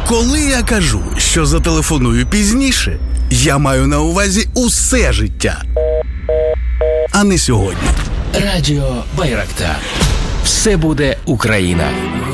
Коли я кажу, що зателефоную пізніше, я маю на увазі усе життя, а не сьогодні. Радіо Байрактар. Все буде Україна.